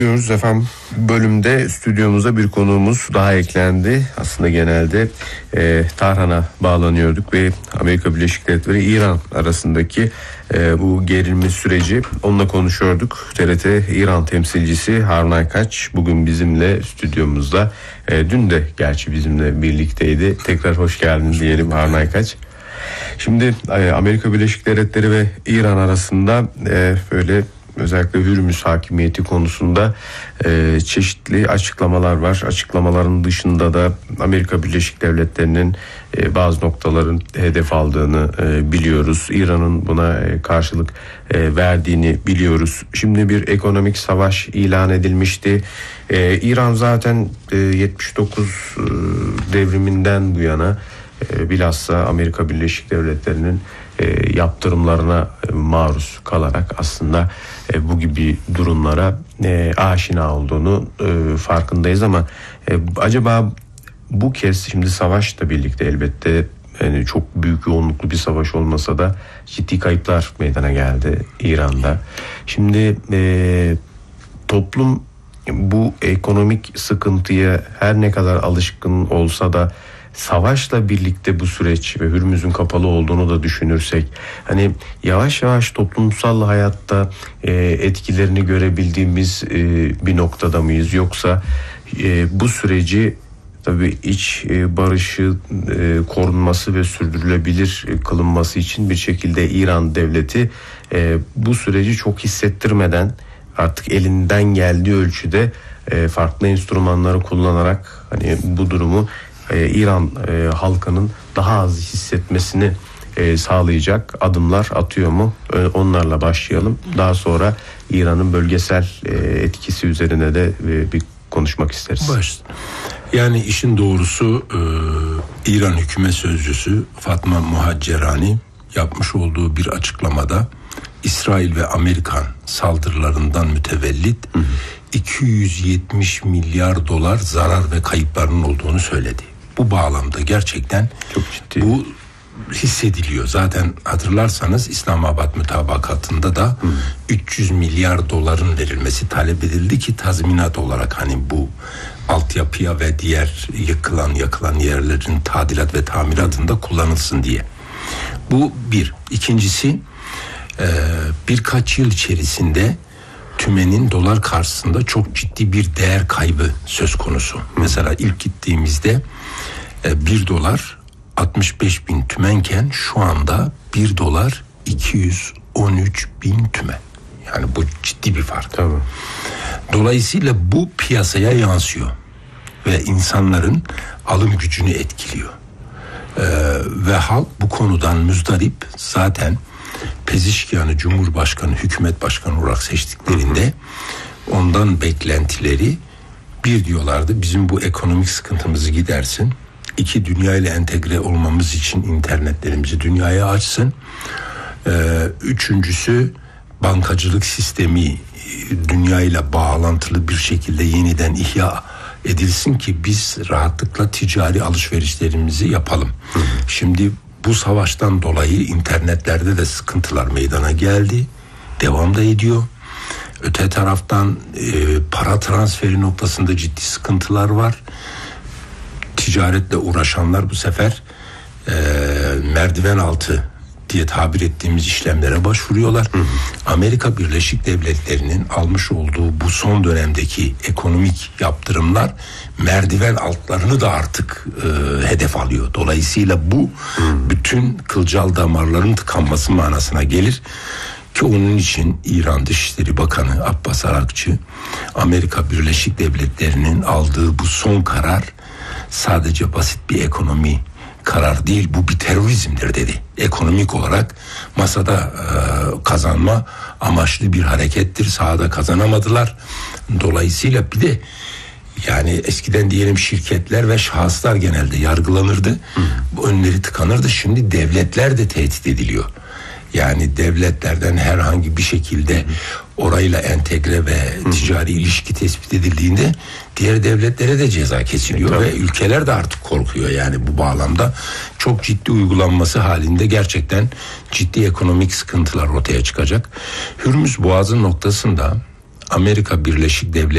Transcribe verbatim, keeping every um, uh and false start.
Diyoruz efendim, bölümde stüdyomuza bir konuğumuz daha eklendi. Aslında genelde e, Tahran'a bağlanıyorduk ve Amerika Birleşik Devletleri İran arasındaki e, bu gerilme süreci, onunla konuşuyorduk. T R T İran temsilcisi Harun Aykaç bugün bizimle stüdyomuzda. E, dün de gerçi bizimle birlikteydi. Tekrar hoş geldin diyelim Harun Aykaç. Şimdi e, Amerika Birleşik Devletleri ve İran arasında e, böyle özellikle Hürmüz hakimiyeti konusunda e, çeşitli açıklamalar var. Açıklamaların dışında da Amerika Birleşik Devletleri'nin e, bazı noktaların hedef aldığını e, biliyoruz. İran'ın buna e, karşılık e, verdiğini biliyoruz. Şimdi bir ekonomik savaş ilan edilmişti. E, İran zaten e, yetmiş dokuz e, devriminden bu yana e, bilhassa Amerika Birleşik Devletleri'nin E, yaptırımlarına e, maruz kalarak aslında e, bu gibi durumlara e, aşina olduğunu e, farkındayız ama e, acaba bu kez şimdi savaşla birlikte elbette yani çok büyük yoğunluklu bir savaş olmasa da ciddi kayıplar meydana geldi İran'da. Şimdi e, toplum bu ekonomik sıkıntıya her ne kadar alışkın olsa da savaşla birlikte bu süreç ve Hürmüz'ün kapalı olduğunu da düşünürsek hani yavaş yavaş toplumsal hayatta e, etkilerini görebildiğimiz e, bir noktada mıyız, yoksa e, bu süreci tabii iç e, barışı e, korunması ve sürdürülebilir e, kılınması için bir şekilde İran devleti e, bu süreci çok hissettirmeden artık elinden geldiği ölçüde e, farklı enstrümanları kullanarak hani bu durumu Ee, İran e, halkının daha az hissetmesini e, sağlayacak adımlar atıyor mu? E, onlarla başlayalım. Daha sonra İran'ın bölgesel e, etkisi üzerine de e, bir konuşmak isteriz. Baş. Yani işin doğrusu e, İran hükümet sözcüsü Fatma Muhaccerani yapmış olduğu bir açıklamada İsrail ve Amerikan saldırılarından mütevellit hı hı. iki yüz yetmiş milyar dolar zarar ve kayıplarının olduğunu söyledi. Bu bağlamda gerçekten çok ciddi. Bu hissediliyor. Zaten hatırlarsanız İslamabad Mutabakatı'nda da hmm. üç yüz milyar doların verilmesi talep edildi ki tazminat olarak hani bu altyapıya ve diğer yıkılan yakılan yerlerin tadilat ve tamiratında kullanılsın diye. Bu bir. İkincisi e, birkaç yıl içerisinde tümenin dolar karşısında çok ciddi bir değer kaybı söz konusu. Hmm. Mesela ilk gittiğimizde bir dolar altmış beş bin tümenken şu anda bir dolar iki yüz on üç bin tümen. Yani bu ciddi bir fark. Tabii. Dolayısıyla bu piyasaya yansıyor ve insanların alım gücünü etkiliyor. Ee, ve halk bu konudan müzdarip. Zaten Pezişkiyan'ı Cumhurbaşkanı, hükümet başkanı olarak seçtiklerinde hı hı. ondan beklentileri bir diyorlardı, bizim bu ekonomik sıkıntımızı gidersin. İki, dünya ile entegre olmamız için internetlerimizi dünyaya açsın. Ee, üçüncüsü bankacılık sistemi dünya ile bağlantılı bir şekilde yeniden ihya edilsin ki biz rahatlıkla ticari alışverişlerimizi yapalım. Hı hı. Şimdi bu savaştan dolayı internetlerde de sıkıntılar meydana geldi. Devam da ediyor. Öte taraftan e, para transferi noktasında ciddi sıkıntılar var. Ticaretle uğraşanlar bu sefer e, merdiven altı diye tabir ettiğimiz işlemlere başvuruyorlar. Hı hı. Amerika Birleşik Devletleri'nin almış olduğu bu son dönemdeki ekonomik yaptırımlar merdiven altlarını da artık e, hedef alıyor. Dolayısıyla bu hı. bütün kılcal damarların tıkanması manasına gelir. Ki onun için İran Dışişleri Bakanı Abbas Arakçı Amerika Birleşik Devletleri'nin aldığı bu son karar sadece basit bir ekonomi karar değil, bu bir terörizmdir dedi. Ekonomik olarak masada e, kazanma amaçlı bir harekettir. Sahada kazanamadılar. Dolayısıyla bir de yani eskiden diyelim şirketler ve şahıslar genelde yargılanırdı. Hı. Bu önleri tıkanırdı. Şimdi devletler de tehdit ediliyor. Yani devletlerden herhangi bir şekilde orayla entegre ve Hı. ticari ilişki tespit edildiğinde diğer devletlere de ceza kesiliyor. Tabii. Ve ülkeler de artık korkuyor. Yani bu bağlamda çok ciddi uygulanması halinde gerçekten ciddi ekonomik sıkıntılar ortaya çıkacak. Hürmüz Boğazı noktasında Amerika Birleşik Devletleri